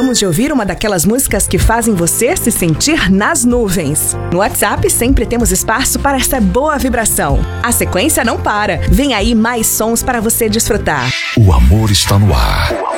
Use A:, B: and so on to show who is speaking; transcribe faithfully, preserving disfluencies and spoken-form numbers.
A: Acabamos de ouvir uma daquelas músicas que fazem você se sentir nas nuvens. No WhatsApp sempre temos espaço para essa boa vibração. A sequência não para. Vem aí mais sons para você desfrutar.
B: O amor está no ar.